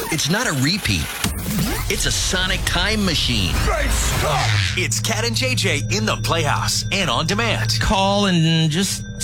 It's not a repeat. It's a sonic time machine. Great Scott! It's Cat and JJ in the Playhouse and on demand. Call and just